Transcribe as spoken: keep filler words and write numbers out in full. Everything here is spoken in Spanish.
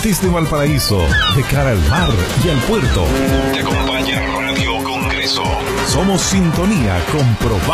desde Valparaíso, de cara al mar y al puerto. Te acompaña Radio Congreso. Somos sintonía comprobada.